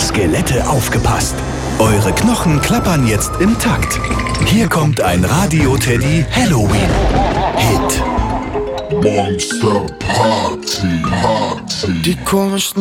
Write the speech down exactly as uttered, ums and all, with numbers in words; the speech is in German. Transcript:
Skelette aufgepasst. Eure Knochen klappern jetzt im Takt. Hier kommt ein Radio-Teddy Halloween-Hit. Monster Party, Party. Die komischen